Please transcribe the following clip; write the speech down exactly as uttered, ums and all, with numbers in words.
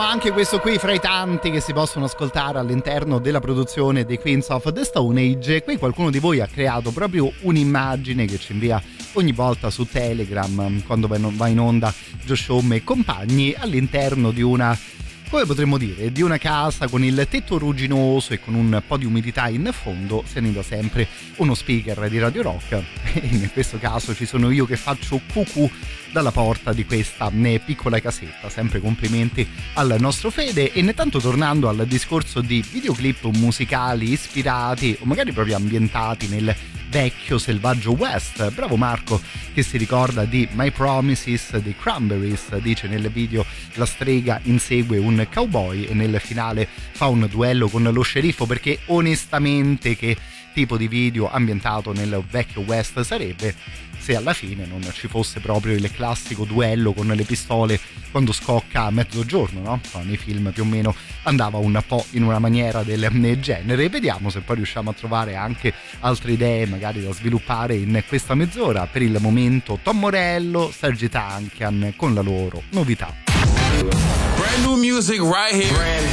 anche questo qui fra i tanti che si possono ascoltare all'interno della produzione dei Queens of the Stone Age. Qui qualcuno di voi ha creato proprio un'immagine che ci invia ogni volta su Telegram quando va in onda Josh Homme e compagni, all'interno di una, come potremmo dire, di una casa con il tetto rugginoso e con un po' di umidità in fondo, si annida sempre uno speaker di Radio Rock e in questo caso ci sono io che faccio cucù dalla porta di questa piccola casetta. Sempre complimenti al nostro Fede. E intanto, tornando al discorso di videoclip musicali ispirati o magari proprio ambientati nel vecchio selvaggio West, bravo Marco che si ricorda di My Promises dei Cranberries, dice nel video la strega insegue un cowboy e nel finale fa un duello con lo sceriffo, perché onestamente che tipo di video ambientato nel vecchio West sarebbe se alla fine non ci fosse proprio il classico duello con le pistole quando scocca a mezzogiorno, no? Nei film più o meno andava un po' in una maniera del genere. Vediamo se poi riusciamo a trovare anche altre idee magari da sviluppare in questa mezz'ora. Per il momento Tom Morello, Serge Tankian con la loro novità. Brand new music right here.